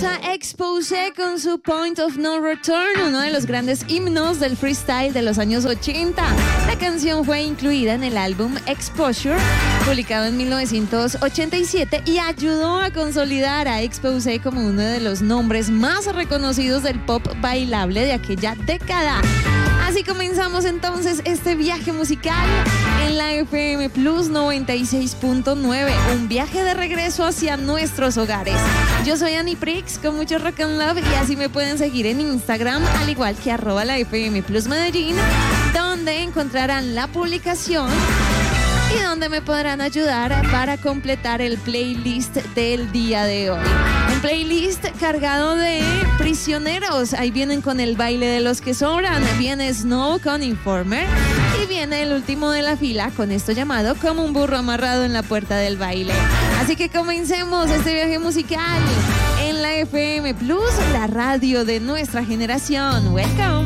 Escuchamos a Exposé con su Point of No Return, uno de los grandes himnos del freestyle de los años 80. La canción fue incluida en el álbum Exposure, publicado en 1987, y ayudó a consolidar a Exposé como uno de los nombres más reconocidos del pop bailable de aquella década. Así comenzamos entonces este viaje musical en la FM Plus 96.9, un viaje de regreso hacia nuestros hogares. Yo soy Annie Prix con mucho rock and love, y así me pueden seguir en Instagram, al igual que @la FM Plus Medellín, donde encontrarán la publicación y donde me podrán ayudar para completar el playlist del día de hoy. Un playlist cargado de prisioneros. Ahí vienen con el baile de los que sobran. Viene Snow con Informer. Y viene el último de la fila con esto llamado Como un burro amarrado en la puerta del baile. Así que comencemos este viaje musical en la FM Plus, la radio de nuestra generación. Welcome.